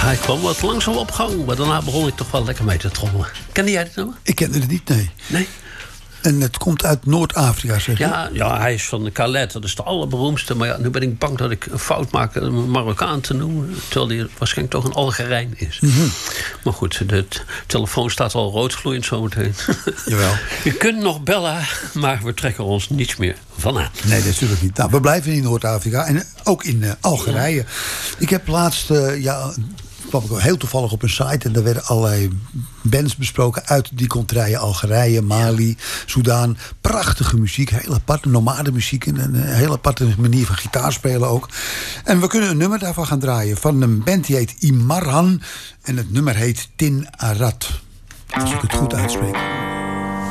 Hij kwam wat langzaam op gang, maar daarna begon ik toch wel lekker mee te trommelen. Kende jij dit nummer? Ik kende het niet, nee. Nee? En het komt uit Noord-Afrika, zeg je? Ja, hij is van de Khaled, dat is de allerberoemdste. Maar ja, nu ben ik bang dat ik een fout maak om een Marokkaan te noemen. Terwijl hij waarschijnlijk toch een Algerijn is. Mm-hmm. Maar goed, de telefoon staat al roodgloeiend zometeen. Jawel. Je kunt nog bellen, maar we trekken er ons niets meer van aan. Nee, dat is natuurlijk niet. Nou, we blijven in Noord-Afrika en ook in Algerije. Ja. Ik heb laatst... kwam ik heel toevallig op een site en daar werden allerlei bands besproken uit die contrijen. Algerije, Mali, Soudaan. Prachtige muziek, heel aparte nomadenmuziek en een heel aparte manier van gitaarspelen ook. En we kunnen een nummer daarvan gaan draaien van een band die heet Imarhan en het nummer heet Tin Arad. Als ik het goed uitspreek.